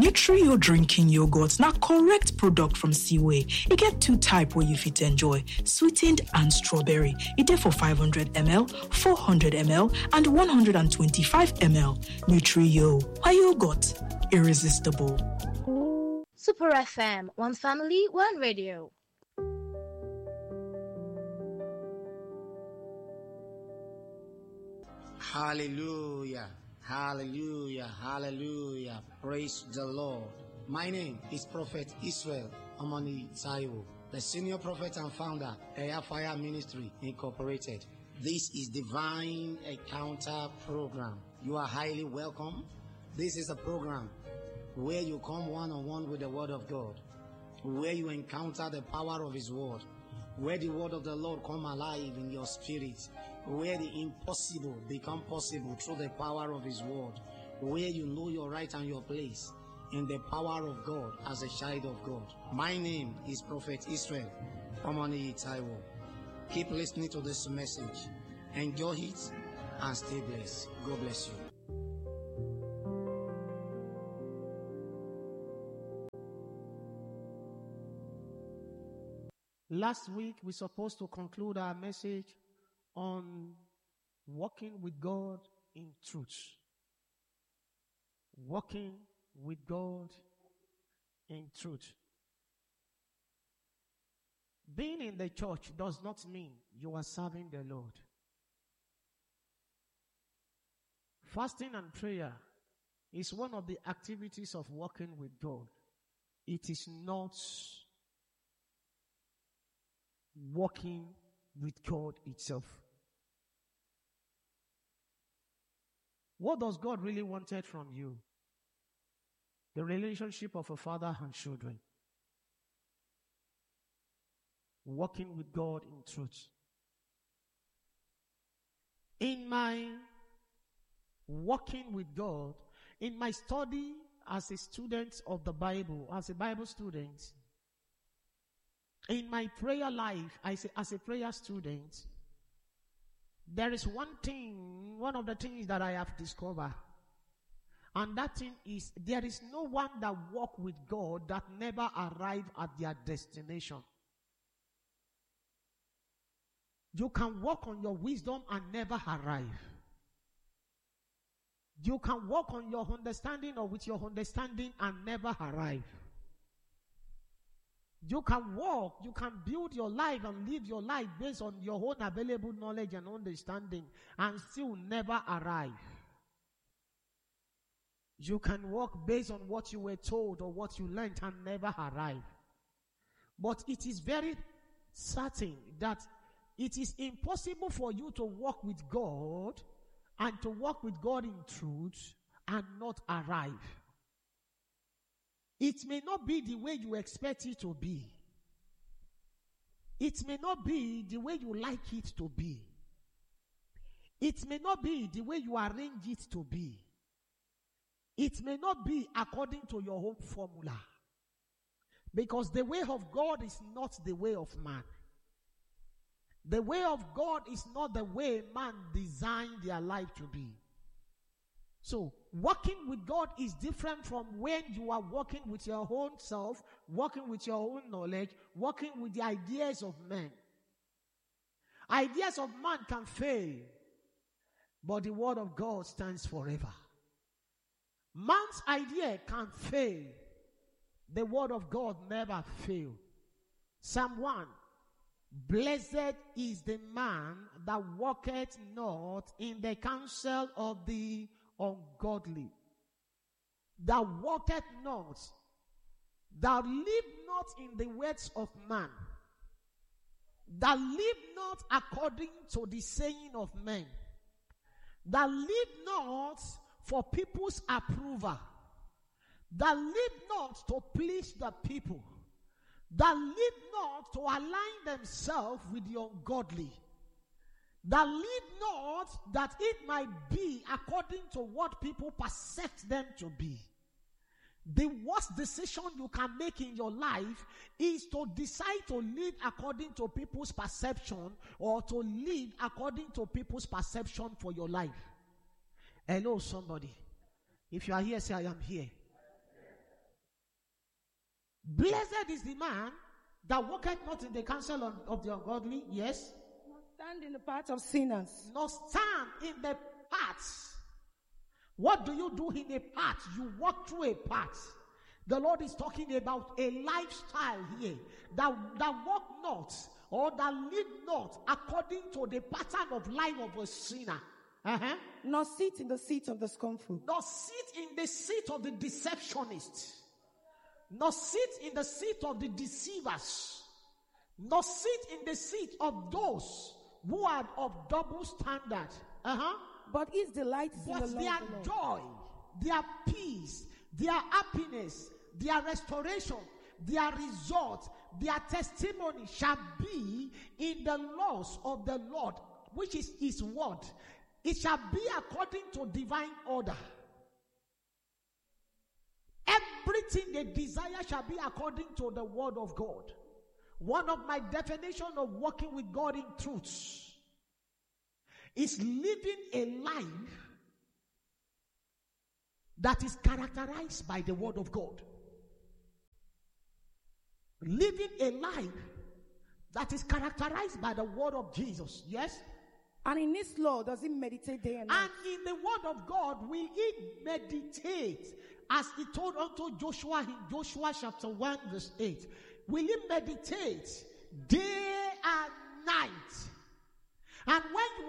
Nutrio drinking yogurt na correct product from Seaway. E get two type wey you fit enjoy, sweetened and strawberry. E dey for 500 ml, 400 ml and 125 ml. Nutrio, a yogurt, irresistible. Super FM, one family, one radio. Hallelujah, hallelujah, hallelujah. Praise the Lord. My name is Prophet Israel Amani Taiwo, the senior prophet and founder, Air Fire Ministry Incorporated. This is Divine Encounter Program. You are highly welcome. This is a program where you come one-on-one with the Word of God, where you encounter the power of His Word, where the Word of the Lord come alive in your spirit, where the impossible become possible through the power of His Word, where you know your right and your place in the power of God as a child of God. My name is Prophet Israel Omani Taiwo. Keep listening to this message. Enjoy it and stay blessed. God bless you. Last week, we're supposed to conclude our message on walking with God in truth. Walking with God in truth. Being in the church does not mean you are serving the Lord. Fasting and prayer is one of the activities of walking with God. It is not walking with God itself. What does God really wanted from you? The relationship of a father and children. Walking with God in truth. In my walking with God, in my study as a student of the Bible, as a Bible student, in my prayer life, as a prayer student, there is one of the things that I have discovered. And that thing is, there is no one that walk with God that never arrive at their destination. You can walk on your wisdom and never arrive. You can walk on your understanding or with your understanding and never arrive. You can walk, you can build your life and live your life based on your own available knowledge and understanding and still never arrive. You can walk based on what you were told or what you learned and never arrive. But it is very certain that it is impossible for you to walk with God and to walk with God in truth and not arrive. It may not be the way you expect it to be. It may not be the way you like it to be. It may not be the way you arrange it to be. It may not be according to your own formula. Because the way of God is not the way of man. The way of God is not the way man designed their life to be. So, walking with God is different from when you are walking with your own self, walking with your own knowledge, walking with the ideas of men. Ideas of man can fail, but the word of God stands forever. Man's idea can fail. The word of God never fails. Psalm 1. Blessed is the man that walketh not in the counsel of the ungodly, that walketh not, that live not in the words of man, that live not according to the saying of men, that live not for people's approval, that live not to please the people, that live not to align themselves with the ungodly, that live not that it might be according to what people perceive them to be. The worst decision you can make in your life is to decide to live according to people's perception or to live according to people's perception for your life. Hello, somebody. If you are here, say, I am here. Blessed is the man that walketh not in the counsel of the ungodly, yes. Not stand in the path of sinners. Nor stand in the paths. What do you do in a path? You walk through a path. The Lord is talking about a lifestyle here that walk not or that lead not according to the pattern of life of a sinner. Nor sit in the seat of the scornful. Nor sit in the seat of the deceptionist. Nor sit in the seat of the deceivers. Nor sit in the seat of those who are of double standard. But his delight is in the Lord. But their joy, their peace, their happiness, their restoration, their result, their testimony shall be in the laws of the Lord, which is his word. It shall be according to divine order. Everything they desire shall be according to the word of God. One of my definitions of walking with God in truth is living a life that is characterized by the word of God. Living a life that is characterized by the word of Jesus. Yes? And in his law does he meditate day and night. And in the word of God will he meditate, as he told unto Joshua in Joshua chapter 1 verse 8. Will he meditate day and night? And when you